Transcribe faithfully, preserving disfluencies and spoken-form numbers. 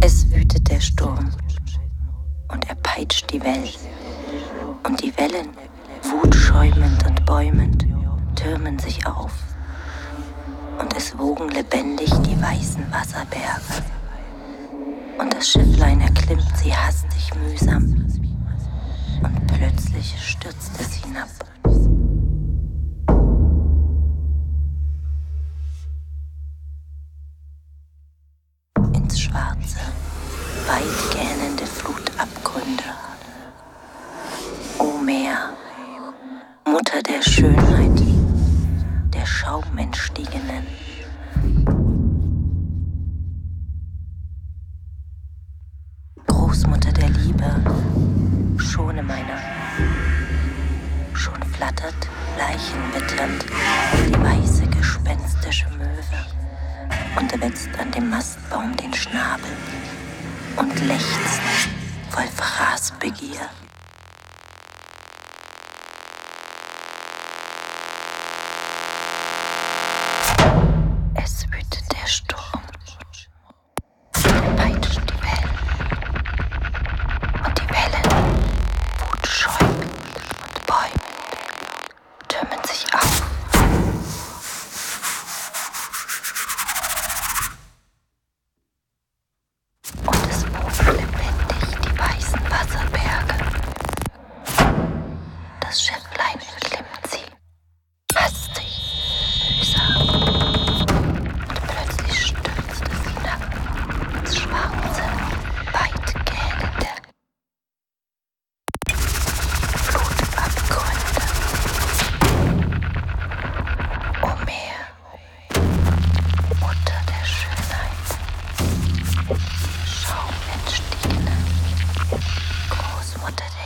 Es wütet der Sturm und er peitscht die Wellen. Und die Wellen, wutschäumend und bäumend, türmen sich auf. Und es wogen lebendig die weißen Wasserberge. Und das Schifflein erklimmt sie hastig mühsam. Und plötzlich stürzt es hinab. Ins schwarze, weit gähnende Flutabgründe. O Meer, Mutter der Schönheit, der Schaumentstiegenen. Großmutter der Liebe, schone meiner. Schon flattert, leichenwitternd, die weiße gespenstische Möwe und wetzt an dem Mastbaum den Schnabel und lechzt voll Fraßbegier. Es wütet der Sturm, peitscht die Wellen, und die Wellen, wutschäumend und bäumend, türmen sich auf. Und es wogen lebendig die weißen Wasserberge. Das Schifflein entklimmt sie, hastig, mühsam. Schwarze, weitgähnende Flutabgründe. O Meer, Mutter der Schönheit, Schaumentstiegene, Großmutter der